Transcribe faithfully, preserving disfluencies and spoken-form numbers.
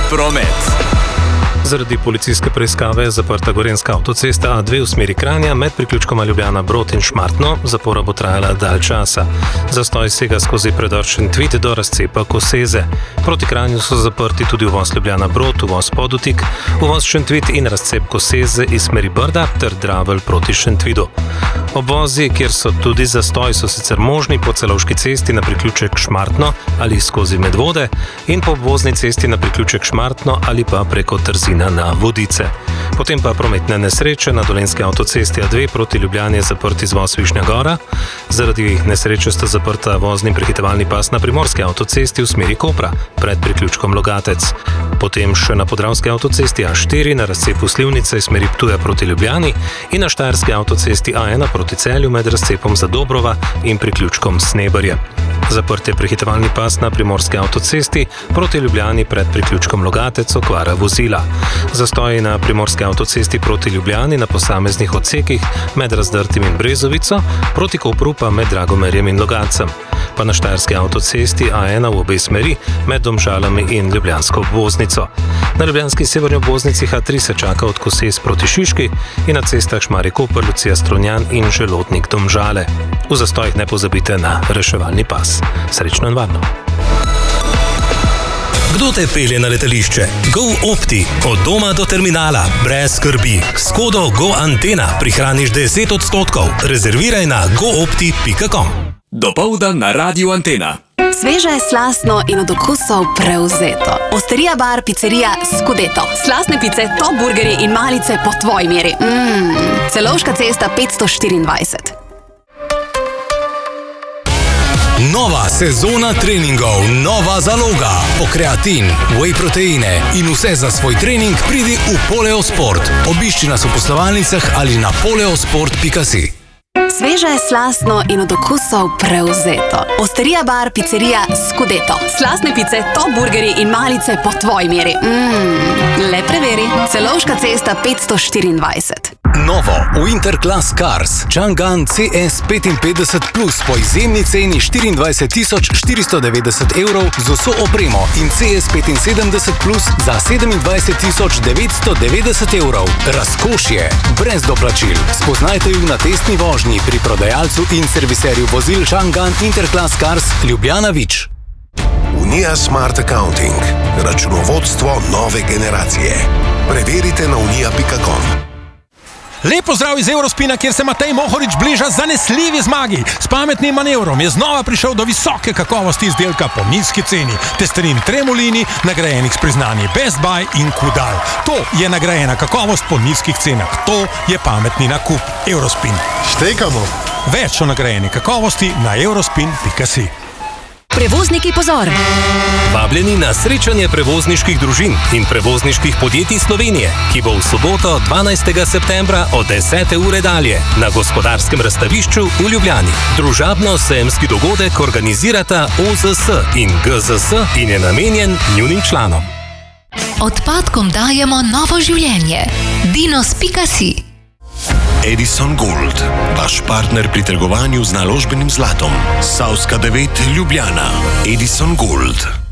promet. Zaradi policijske preiskave je zaprta gorenjska avtocesta A dve v smeri Kranja med priključkoma Ljubljana-Brod in Šmartno. Zapora bo trajala dalj časa. Zastoj sega skozi predor Šentvid do razcepa Koseze. Proti Kranju so zaprti tudi uvoz Ljubljana-Brod, uvoz Podutik, uvoz Šentvid in razcep Koseze iz smeri Brda ter Dravelj proti Šentvidu. Obvozi, kjer so tudi zastoj, so sicer možni po Celovški cesti na priključek Šmartno ali skozi Medvode in po obvozni cesti na priključek Šmartno ali pa preko Trzina na Vodice. Potem pa prometne nesreče na dolenjski avtocesti A dve proti Ljubljani je zaprt izvoz Višnja Gora. Zaradi nesreče sta zaprta vozni prehitevalni pas na primorski avtocesti v smeri Kopra pred priključkom Logatec. Potem še na podravski avtocesti A štiri na razcepu Slivnice iz smeri Ptuja proti Ljubljani in na štajerski avtocesti A ena proti Celju med razcepom Zadobrova in priključkom Sneberje. Zaprt je prehitevalni pas na primorski avtocesti proti Ljubljani pred priključkom Logatec, okvara vozila. Zastoji na primorski avtocesti proti Ljubljani na posameznih odsekih med Razdrtim in Brezovico, proti Kopru pa med Dragomerjem in Logatcem. Pa na štajerski avtocesti A ena v obe smeri med Domžalami in Ljubljansko obvoznico. Na ljubljanski severni obvoznici H tri se čaka od Koses proti Šiški in na cestah Šmarje-Koper, Lucija-Strunjan in Želodnik-Domžale. V zastojih ne pozabite na reševalni pas. Srečno in varno. Kdo te pelje na letališče? GoOpti. Od doma do terminala. Brez skrbi. S kodo GoAntena prihraniš deset odstotkov. Rezerviraj na goopti pika com. Dopoldan na Radiu Antena. Sveže, slastno in od okusov prevzeto. Osterija bar, pizzerija Scudetto. Slastne pice, top burgerji in malice po tvoji meri. Mmm, Celovška cesta petsto štiriindvajset. Nova sezona treningov, nova zaloga. Po kreatin, whey proteine in vse za svoj trening pridi v Poleosport. Obišči nas v poslovalnicah ali na poleosport pika si. Sveže, slastno in od okusov prevzeto. Osterija bar, pizzerija Scudetto. Slastne pice, top burgerji in malice po tvoji meri. Mmm, le preveri. Celovška cesta petsto štiriindvajset. Novo Winterclass Cars Chang'an C S petinpetdeset plus po izjemni ceni štiriindvajset tisoč štiristo devetdeset evrov z vso opremo in C S petinsedemdeset plus za sedemindvajset tisoč devetsto devetdeset evrov. Razkošje, brez doplačil. Spoznajte ju na testni vožnji pri prodajalcu in serviserju vozil Chang'an Interclass Cars Ljubljana Vič. Unija Smart Accounting. Računovodstvo nove generacije. Preverite na unija pika com. Lep pozdrav iz Eurospina, kjer se Matej Mohorič bliža zanesljivi zmagi. S pametnim manevrom je znova prišel do visoke kakovosti izdelka po nizki ceni. Testerin Tremolini, nagrajenih s priznanji Best Buy in Kudal. To je nagrajena kakovost po nizkih cenah. To je pametni nakup. Eurospin. Štekamo. Več o nagrajeni kakovosti na eurospin pika si. Prevozniki, pozor! Vabljeni na srečanje prevozniških družin in prevozniških podjetij Slovenije, ki bo v soboto dvanajstega septembra od desete ure dalje na Gospodarskem razstavišču v Ljubljani. Družabno-sejemski dogodek organizirata O Z S in G Z S in je namenjen njunim članom. Odpadkom dajemo novo življenje. dinos pika si. Edison Gold, vaš partner pri trgovanju z naložbenim zlatom. Savska devet Ljubljana. Edison Gold.